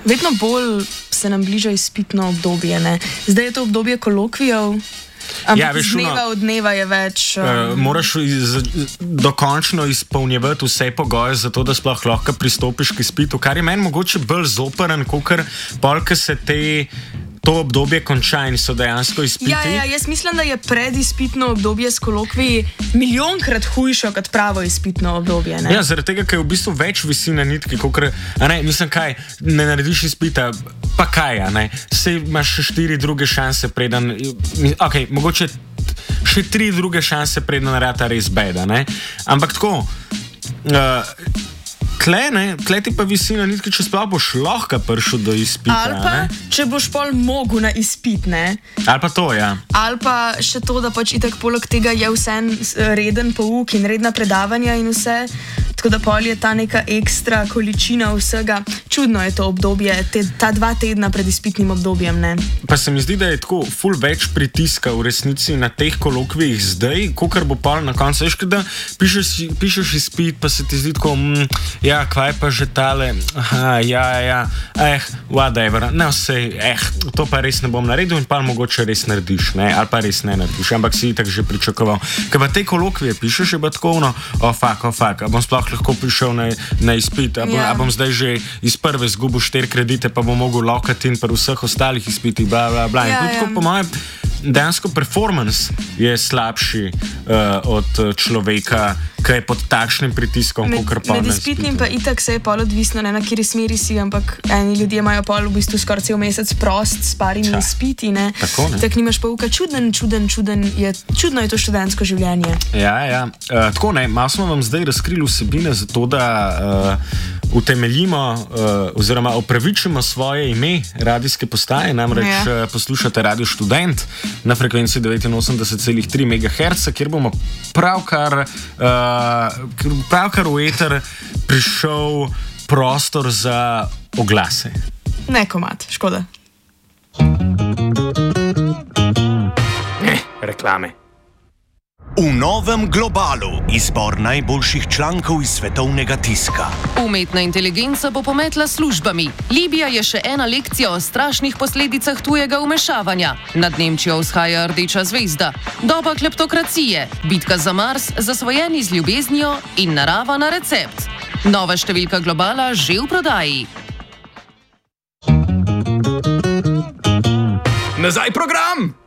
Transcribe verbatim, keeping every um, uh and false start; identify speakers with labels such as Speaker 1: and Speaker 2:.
Speaker 1: Vedno bolj se nam bliža izpitno obdobje. Ne? Zdaj je to obdobje kolokvijev, ampak ja, veš, dneva od dneva je več. Um...
Speaker 2: Uh, moraš iz, dokončno izpolnjevati vse pogoje, zato da sploh lahko pristopiš k izpitu, kar je meni mogoče bolj zoperen, kot polk se te. To obdobje konča in so dejansko izpiti.
Speaker 1: Ja, ja, jaz mislim, da je predizpitno obdobje s kolokviji milijonkrat hujše kot pravo izpitno obdobje. Ne?
Speaker 2: Ja, zaradi tega, ker je v bistvu več visi na nitki, kokr, a ne, mislim, kaj, ne narediš izpita, pa kaj, a ne, sej imaš še štiri druge šanse preden, ok, mogoče še tri druge šanse preden narata res beda, ne, ampak tako, uh, Tle, ne, tle ti pa visi na nitki, če sploh boš lahko prišel do izpita.
Speaker 1: Ali pa, ne? Če boš pol mogel na izpit, ne?
Speaker 2: Ali pa to, ja.
Speaker 1: Ali pa še to, da pač itak poleg tega je vsem reden pouk in redna predavanja in vse, tako da pol je ta neka ekstra količina vsega. Čudno je to obdobje, te, ta dva tedna pred izpitnim obdobjem, ne?
Speaker 2: Pa se mi zdi, da je tako ful več pritiska v resnici na teh kolokvijih zdaj, kokar bo pol na koncu. Veš, da pišeš, pišeš izpit, pa se ti zdi tako, mm, ja, kvaj pa že tale, aha, ja, ja, eh, whatever, ne vse, eh, to pa res ne bom naredil in pa mogoče res narediš, ne, ali pa res ne narediš, ampak si itak že pričakoval. Ker pa te kolokvije pišeš, je pa tako, no, oh fuck, oh fuck, a bom sploh lahko prišel na, na izpit, a bom, yeah. a bom zdaj že iz prve zgubil štiri kredite, pa bom mogel lokati in pri vseh ostalih izpitih, bla, bla, bla. Yeah, in tudi yeah. po mojem, dejansko performance je slabši uh, od človeka, ki je pod takšnim pritiskom, kot pa
Speaker 1: med izpitnim, pa itak se je pol odvisno, ne na kateri smeri si, ampak eni ljudje imajo pol v bistvu skoraj cel mesec prost s parimi Ča. izpiti, ne.
Speaker 2: Tako, ne.
Speaker 1: Tak nimaš pouka. Čuden, čuden, čuden je, čudno je to študentsko življenje.
Speaker 2: Ja, ja. Uh, tako ne, malo smo vam zdaj razkrili vsebine za to, da uh, utemeljimo uh, oziroma opravičimo svoje ime radijske postaje, namreč ja. uh, poslušate Radio Študent na frekvenci devetinosemdeset celih tri megaherca, kjer bomo pravkar uh, pravkar v eter prišel prostor za oglase.
Speaker 1: Ne komad, škoda.
Speaker 2: Eh, reklame.
Speaker 3: V novem Globalu izbor najboljših člankov iz svetovnega tiska.
Speaker 4: Umetna inteligenca bo pometla službami. Libija je še ena lekcija o strašnih posledicah tujega vmešavanja. Nad Nemčijo vzhaja rdeča zvezda. Doba kleptokracije, bitka za Mars, zasvojeni z ljubeznijo in narava na recept. Nova številka Globala že v prodaji.
Speaker 2: Nazaj program!